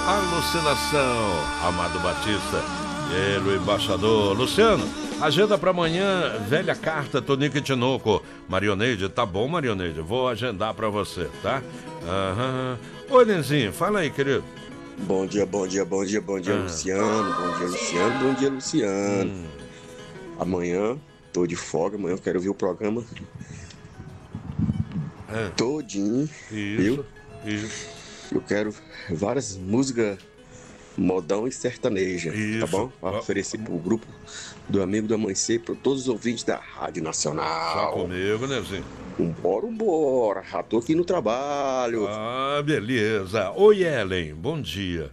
Alucinação, Amado Batista. Ele, o embaixador. Luciano, agenda pra amanhã, velha carta, Tonico e Tinoco. Marioneide, tá bom, Marioneide? Vou agendar pra você, tá? Aham. Oi, Nenzinho, fala aí, querido. Bom dia, Luciano. Bom dia, Luciano. Bom dia, Luciano. Amanhã, tô de folga. Amanhã eu quero ver o programa todinho, viu? Isso. Eu quero várias músicas modão e sertaneja, tá bom? Pra oferecer pro grupo do Amigo do Amanhecer, para todos os ouvintes da Rádio Nacional. Só comigo, Nenzinho. Vambora. Já tô aqui no trabalho. Ah, beleza. Oi, Ellen, bom dia.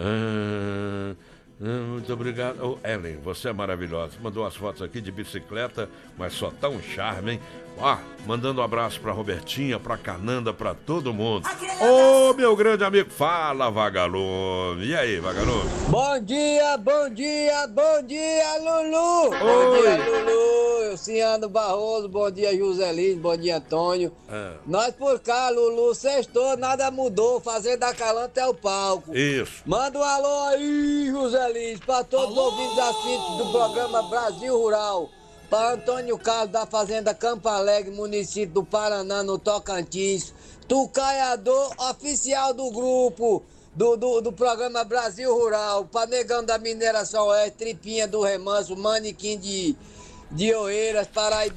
Muito obrigado. Oh, Ellen, você é maravilhosa. Mandou umas fotos aqui de bicicleta, mas só tá um charme, hein? Mandando um abraço pra Robertinha, pra Cananda, pra todo mundo. Ô, meu grande amigo, fala, vagalume. E aí, vagalume? Bom dia, Lulu. Oi. Bom dia, Lulu. Luciano Barroso, bom dia, Joselino, bom dia, Antônio. Nós por cá, Lulu, sextou, nada mudou, fazendo a calanta é o palco. Isso. Manda um alô aí, Joselino, pra todos os ouvintes assíduos do programa Brasil Rural. Para Antônio Carlos da Fazenda Campo Alegre, município do Paraná, no Tocantins. Tucaiador oficial do grupo do programa Brasil Rural. Para Negão da Mineração Oeste, Tripinha do Remanso, Manequim de Oeiras, Paraíba.